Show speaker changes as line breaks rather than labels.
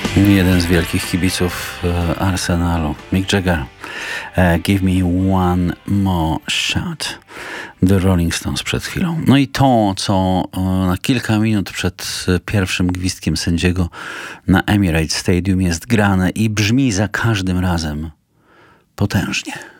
Jeden z wielkich kibiców Arsenalu, Mick Jagger. Give me one more shot. The Rolling Stones przed chwilą. No i to, co na kilka minut przed pierwszym gwizdkiem sędziego na Emirates Stadium jest grane i brzmi za każdym razem potężnie.